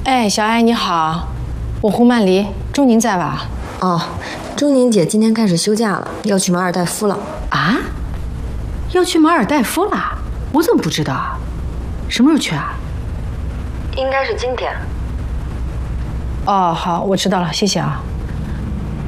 哎，小艾你好，我胡曼梨，钟宁在吧？ 哦，钟宁姐今天开始休假了，要去马尔代夫了。 啊？要去马尔代夫了？我怎么不知道啊？什么时候去啊？ 应该是今天。 哦，好，我知道了，谢谢啊。